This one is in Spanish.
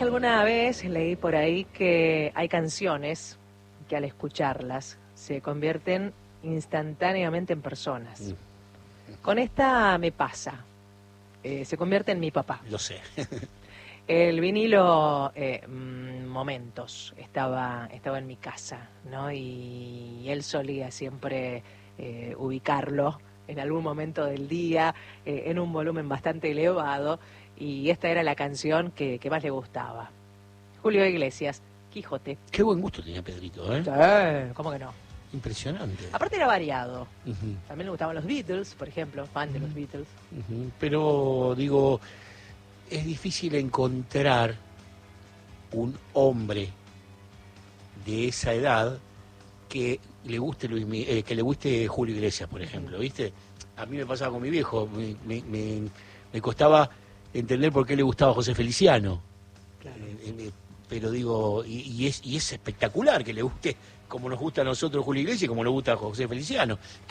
que alguna vez leí por ahí que hay canciones que al escucharlas se convierten instantáneamente en personas. Con esta me pasa. Se convierte en mi papá. Lo sé. El vinilo Momentos estaba en mi casa, ¿no? Y él solía siempre ubicarlo en algún momento del día, en un volumen bastante elevado, y esta era la canción que más le gustaba. Julio Iglesias, Quijote. Qué buen gusto tenía Pedrito, ¿eh? Sí, ¿cómo que no? Impresionante. Aparte era variado. También le gustaban los Beatles, por ejemplo, fan de los Beatles. Pero, digo, es difícil encontrar un hombre de esa edad que le guste que le guste Julio Iglesias, por ejemplo, ¿viste? A mí me pasaba con mi viejo, me costaba entender por qué le gustaba José Feliciano. Claro. Pero digo, y es espectacular que le guste como nos gusta a nosotros Julio Iglesias y como nos gusta a José Feliciano.